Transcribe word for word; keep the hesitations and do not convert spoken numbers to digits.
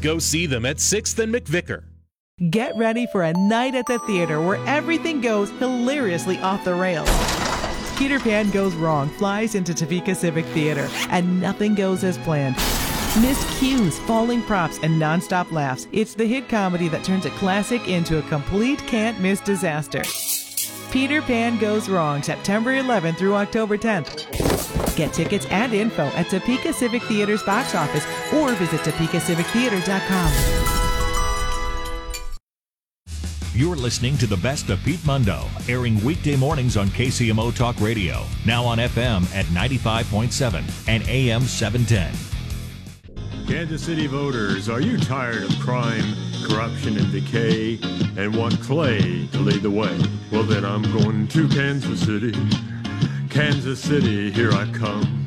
Go see them at sixth and McVicker. Get ready for a night at the theater where everything goes hilariously off the rails. Peter Pan Goes Wrong flies into Topeka Civic Theater, and nothing goes as planned. Miscues, falling props, and nonstop laughs. It's the hit comedy that turns a classic into a complete can't-miss disaster. Peter Pan Goes Wrong, September eleventh through October tenth. Get tickets and info at Topeka Civic Theater's box office or visit topeka civic theater dot com. You're listening to the best of Pete Mundo, airing weekday mornings on K C M O Talk Radio, now on F M at ninety-five point seven and A M seven ten. Kansas City voters, are you tired of crime, corruption, and decay and want Clay to lead the way? Well, then I'm going to Kansas City. Kansas City, here I come.